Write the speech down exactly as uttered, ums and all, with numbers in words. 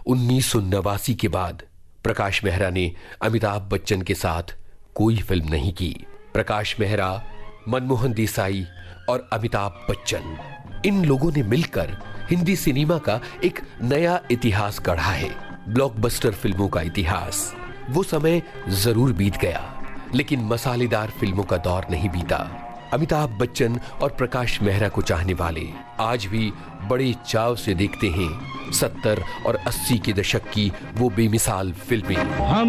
उन्नीस सौ नवासी के बाद प्रकाश मेहरा ने अमिताभ बच्चन के साथ कोई फिल्म नहीं की। प्रकाश मेहरा, मनमोहन देसाई और अमिताभ बच्चन, इन लोगों ने मिलकर हिंदी सिनेमा का एक नया इतिहास गढ़ा है। ब्लॉकबस्टर फिल्मों का इतिहास। वो समय जरूर बीत गया, लेकिन मसालेदार फिल्मों का दौर नहीं बीता। अमिताभ बच्चन और प्रकाश मेहरा को चाहने वाले आज भी बड़े चाव से देखते हैं सत्तर और अस्सी के दशक की वो बेमिसाल फिल्में।